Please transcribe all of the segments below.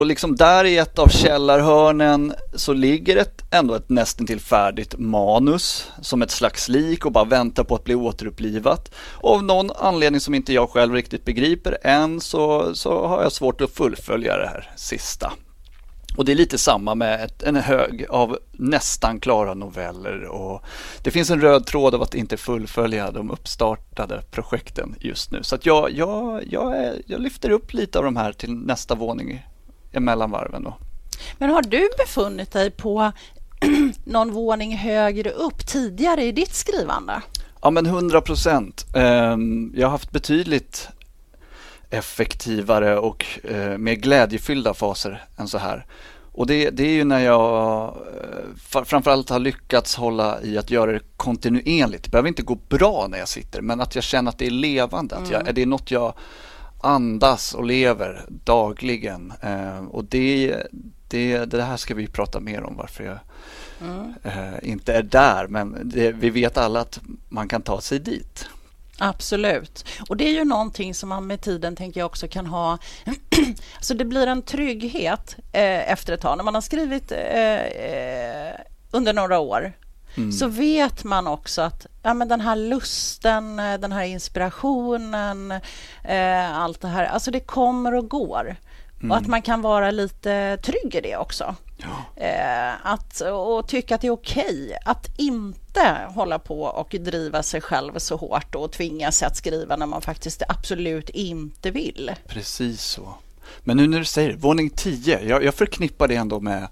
Och liksom där i ett av källarhörnen så ligger ändå ett nästan till färdigt manus som ett slags lik och bara väntar på att bli återupplivat. Och av någon anledning som inte jag själv riktigt begriper än så har jag svårt att fullfölja det här sista. Och det är lite samma med en hög av nästan klara noveller, och det finns en röd tråd av att inte fullfölja de uppstartade projekten just nu. Så att jag lyfter upp lite av de här till nästa våning emellan varven då. Men har du befunnit dig på någon våning högre upp tidigare i ditt skrivande? Ja, men 100%. Jag har haft betydligt effektivare och mer glädjefyllda faser än så här. Och det är ju när jag framförallt har lyckats hålla i att göra det kontinuerligt. Det behöver inte gå bra när jag sitter, men att jag känner att det är levande. Att det är något jag andas och lever dagligen. Och det här ska vi prata mer om, varför jag inte är där. Men vi vet alla att man kan ta sig dit. Absolut. Och det är ju någonting som man med tiden, tänker jag, också kan ha. Så det blir en trygghet efter ett tag. När man har skrivit under några år så vet man också att men den här lusten, den här inspirationen, allt det här, alltså det kommer och går. Och att man kan vara lite trygg i det också. Ja. Och tycka att det är okej att inte hålla på och driva sig själv så hårt och tvinga sig att skriva när man faktiskt absolut inte vill. Precis så. Men nu när du säger våning 10, jag förknippar det ändå med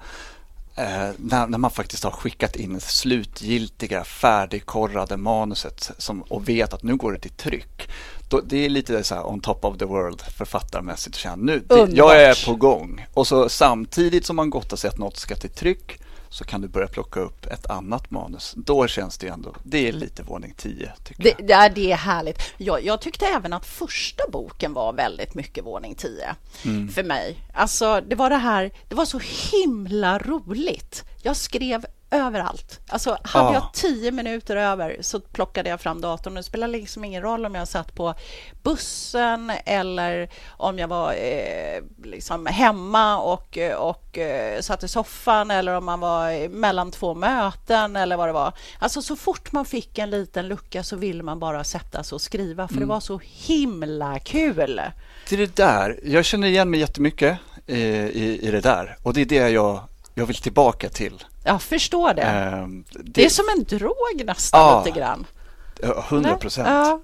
när man faktiskt har skickat in slutgiltiga färdigkorrade manuset och vet att nu går det till tryck. Det är lite så här on top of the world författarmässigt att känna jag är på gång. Och så samtidigt som man gottar sig att något ska till tryck så kan du börja plocka upp ett annat manus. Då känns det ändå, det är lite våning 10 tycker jag. Det är härligt. Jag tyckte även att första boken var väldigt mycket våning 10 för mig. Alltså det var så himla roligt. Jag skrev överallt. Alltså hade jag 10 minuter över så plockade jag fram datorn. Det spelar liksom ingen roll om jag satt på bussen eller om jag var liksom hemma och satt i soffan, eller om man var mellan 2 möten eller vad det var. Alltså så fort man fick en liten lucka så ville man bara sätta sig och skriva, för det var så himla kul. Det där, jag känner igen mig jättemycket i det där, och det är det jag vill tillbaka till. Jag förstår det. Det är som en drog nästan lite grann. 100%.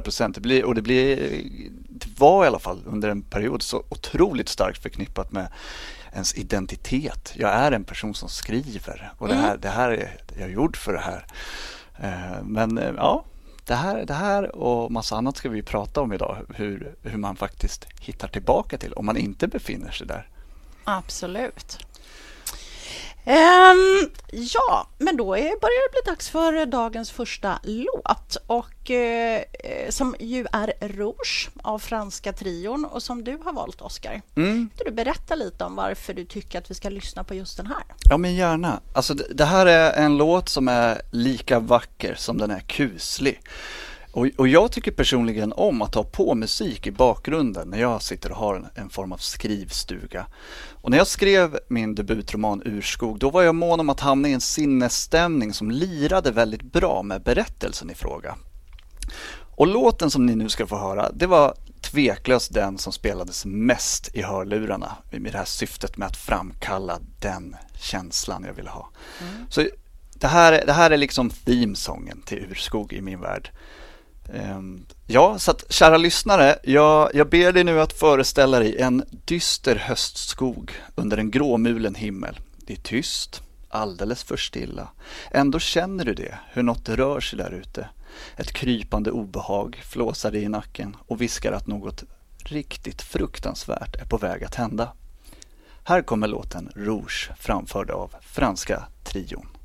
100%. Det var i alla fall under en period så otroligt starkt förknippat med ens identitet. Jag är en person som skriver, och det här är jag gjord för det här. Men ja, det här och massa annat ska vi prata om idag. Hur man faktiskt hittar tillbaka till om man inte befinner sig där. Absolut. Ja, men då börjar det bli dags för dagens första låt, och som ju är Rouge av franska trion, och som du har valt, Oscar. Kan du berätta lite om varför du tycker att vi ska lyssna på just den här? Ja, men gärna. Alltså, det här är en låt som är lika vacker som den är kuslig. Och jag tycker personligen om att ha på musik i bakgrunden när jag sitter och har en form av skrivstuga. Och när jag skrev min debutroman Urskog, då var jag mån om att hamna i en sinnesstämning som lirade väldigt bra med berättelsen i fråga. Och låten som ni nu ska få höra, det var tveklöst den som spelades mest i hörlurarna med det här syftet med att framkalla den känslan jag ville ha. Så det här är liksom themesången till Urskog i min värld. Ja, så att, kära lyssnare, jag ber dig nu att föreställa dig en dyster höstskog under en gråmulen himmel. Det är tyst, alldeles för stilla. Ändå känner du det, hur något rör sig där ute. Ett krypande obehag flåsar dig i nacken och viskar att något riktigt fruktansvärt är på väg att hända. Här kommer låten Rouge, framförd av franska trion.